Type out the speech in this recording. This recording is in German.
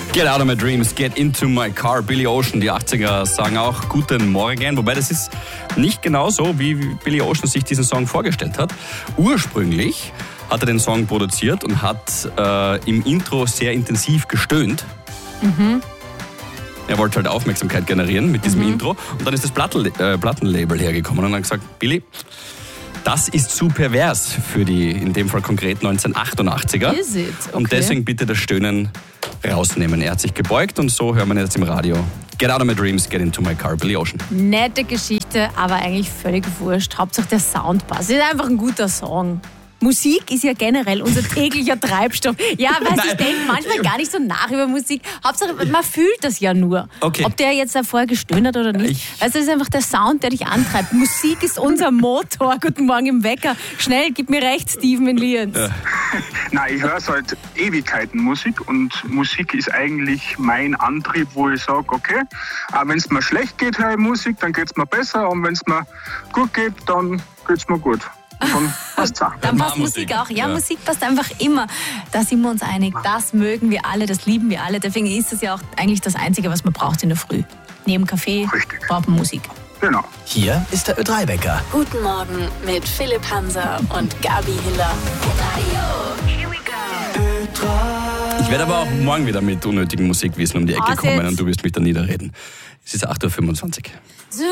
Get out of my dreams, get into my car. Billy Ocean, die 80er sagen auch Guten Morgen. Wobei das ist nicht genau so, wie Billy Ocean sich diesen Song vorgestellt hat. Ursprünglich hat er den Song produziert und hat im Intro sehr intensiv gestöhnt. Er wollte halt Aufmerksamkeit generieren mit diesem Intro. Und dann ist das Plattenlabel hergekommen und hat gesagt, Billy, das ist zu pervers für die, in dem Fall konkret 1988er. Is it? Okay. Und deswegen bitte das Stöhnen rausnehmen. Er hat sich gebeugt und so hören wir jetzt im Radio. Get out of my dreams, get into my car, Billy Ocean. Nette Geschichte, aber eigentlich völlig wurscht. Hauptsache der Sound passt. Ist einfach ein guter Song. Musik ist ja generell unser täglicher Treibstoff. Ja, ich denke manchmal gar nicht so nach über Musik. Hauptsache, man fühlt das ja nur. Okay. Ob der jetzt da vorher gestöhnt hat oder nicht. Also das ist einfach der Sound, der dich antreibt. Musik ist unser Motor. Guten Morgen im Wecker. Schnell, gib mir recht, Steven in Lienz. Nein, ich höre seit Ewigkeiten Musik und Musik ist eigentlich mein Antrieb, wo ich sage, okay, wenn es mir schlecht geht, höre ich Musik, dann geht es mir besser und wenn es mir gut geht, dann geht es mir gut. Dann passt's auch. Dann passt Musik auch. Ja, Musik passt einfach immer. Da sind wir uns einig. Das mögen wir alle, das lieben wir alle. Deswegen ist es ja auch eigentlich das Einzige, was man braucht in der Früh. Neben Kaffee braucht man Musik. Genau. Hier ist der Ö3-Wecker. Guten Morgen mit Philipp Hanser und Gabi Hiller. Here we go. Ich werde aber auch morgen wieder mit unnötigem Musikwissen um die Ecke kommen und du wirst mich dann niederreden. Es ist 8.25 Uhr.